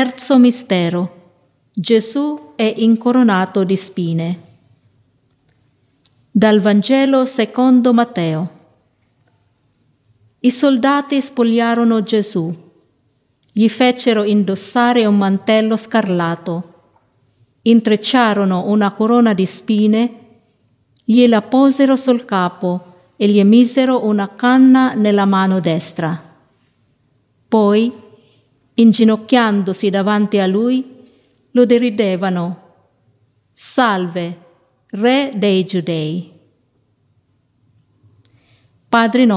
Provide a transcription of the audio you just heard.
Terzo mistero. Gesù è incoronato di spine. Dal Vangelo secondo Matteo. I soldati spogliarono Gesù, gli fecero indossare un mantello scarlatto, intrecciarono una corona di spine, gliela posero sul capo e gli misero una canna nella mano destra. Poi, inginocchiandosi davanti a lui, lo deridevano: «Salve, Re dei Giudei!» Padre